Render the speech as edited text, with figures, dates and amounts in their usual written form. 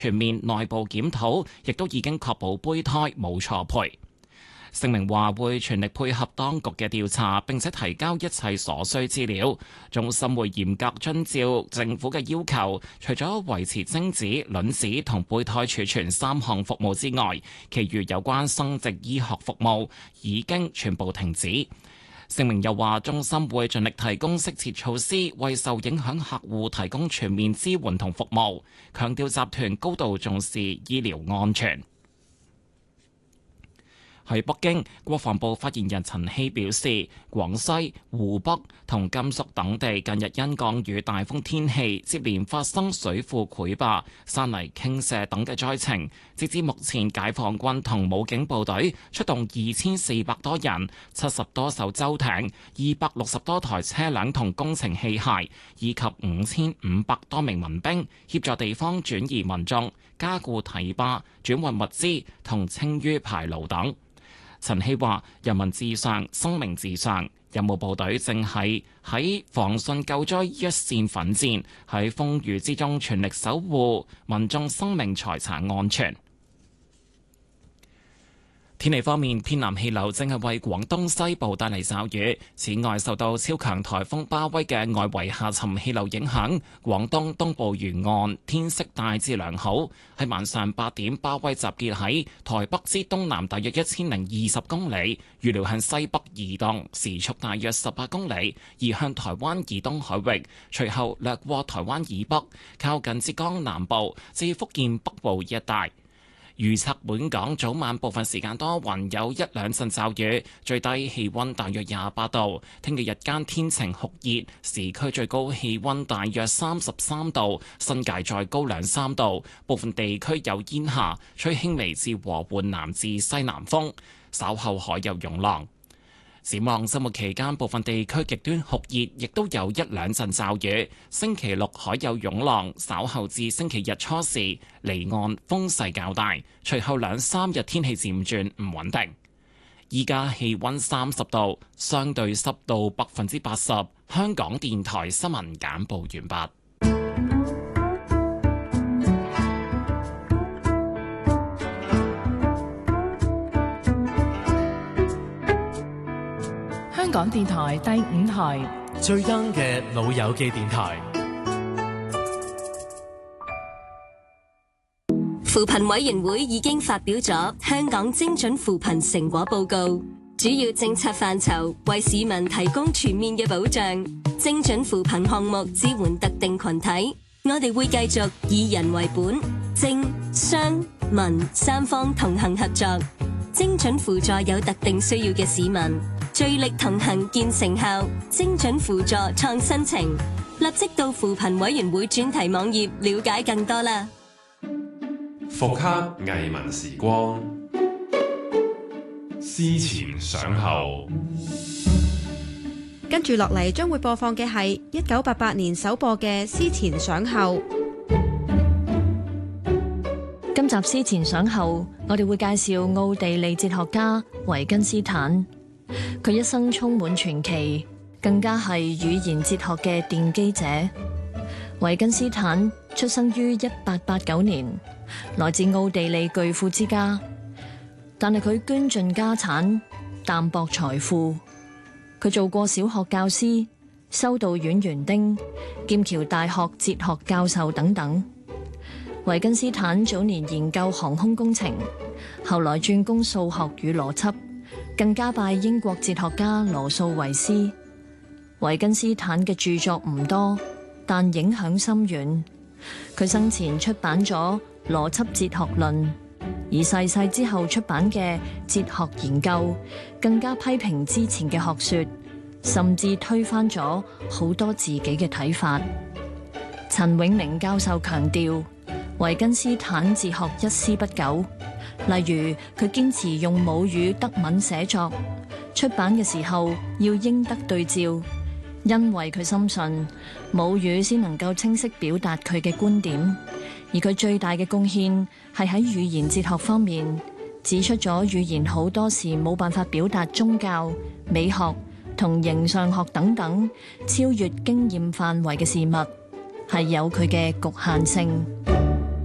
全面內部檢討，亦都已經確保胚胎冇錯配。聲明話會全力配合當局嘅調查，並且提交一切所需資料。中心會嚴格遵照政府嘅要求，除咗維持精子、卵子同胚胎儲存3項服務之外，其餘有關生殖醫學服務已經全部停止。聲明又話，中心會盡力提供適切措施，為受影響客戶提供全面支援同服務，強調集團高度重視醫療安全。喺北京，國防部發言人陳希表示，廣西、湖北同甘肅等地近日因降雨大風天氣，接連發生水庫潰壩、山泥傾瀉等嘅災情。截至目前，解放軍同武警部隊出動2400多人、70多艘舟艇、260多台車輛同工程器械，以及5500多名民兵，協助地方轉移民眾、加固堤壩、轉運物資同清淤排澇等。陳希話：人民至上，生命至上。任務部隊正喺防汛救災一線奮戰，喺風雨之中全力守護民眾生命財產安全。天氣方面，偏南氣流正係為廣東西部帶嚟驟雨。此外，受到超強颱風巴威嘅外圍下沉氣流影響，廣東東部沿岸天色大致良好。喺晚上8點，巴威集結喺台北之東南大約1020公里，預料向西北移動，時速大約18公里，移向台灣以東海域，隨後掠過台灣以北，靠近浙江南部至福建北部一帶。預測本港早晚部分時間多雲，有一兩陣驟雨，最低氣溫大約28度。聽日日間天晴酷熱，市區最高氣溫大約33度，新界再高2-3度。部分地區有煙霞，吹輕微至和緩南至西南風，稍後海有湧浪。展望周末期間，部分地區極端酷熱，亦都有一兩陣驟雨。星期六海有湧浪，稍後至星期日初時離岸風勢較大，隨後2-3日天氣漸轉唔穩定。依家氣溫30度，相對濕度80%。香港電台新聞簡報完畢。 香港電台第5台最 young 嘅老友記電台。 扶貧委員會已經發表咗香港精準扶貧成果報告，主要政策範疇為市民提供全面嘅保障。精準扶貧項目支援特定群體，我哋會繼續以人為本，政、商、民3方同行合作，精準輔助有特定需要嘅市民。聚力同行見成效，精準輔助創新程，立即到扶貧委員會專題網頁了解更多啦。 復刻藝文時光，思前想後。 跟住落嚟將會播放嘅係1988年首播嘅《思前想後》。 今集《思前想後》，我哋會介紹奧地利哲學家維根斯坦。佢一生充滿傳奇，更加係語言哲學嘅奠基者。維根斯坦出生於1889年，來自奧地利巨富之家，但係佢捐盡家產，淡薄財富。佢做過小學教師、修道院園丁、劍橋大學哲學教授等等。維根斯坦早年研究航空工程，後來專攻數學與邏輯，更加拜英國哲學家羅素為師。維根斯坦嘅著作唔多，但影響深遠。佢生前出版咗《邏輯哲學論》，而逝世之後出版嘅《哲學研究》更加批評之前嘅學說，甚至推翻咗好多自己嘅睇法。陳永明教授強調，維根斯坦哲學一絲不苟。例如，佢堅持用母語德文寫作，出版嘅時候要英德對照，因為佢深信母語先能夠清晰表達佢嘅觀點。而佢最大嘅貢獻係喺語言哲學方面，指出咗語言好多時冇辦法表達宗教、美學同形上學等等超越經驗範圍嘅事物，係有佢嘅局限性。